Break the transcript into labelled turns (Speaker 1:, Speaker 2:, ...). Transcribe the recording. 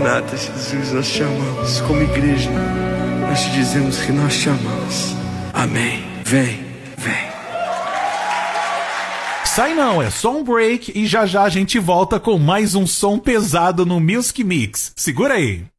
Speaker 1: Maranata, Jesus, nós te amamos. Como igreja, nós te dizemos que nós te amamos. Amém. Vem, vem.
Speaker 2: Sai não, é só um break e já já a gente volta com mais um som pesado no Music Mix. Segura aí.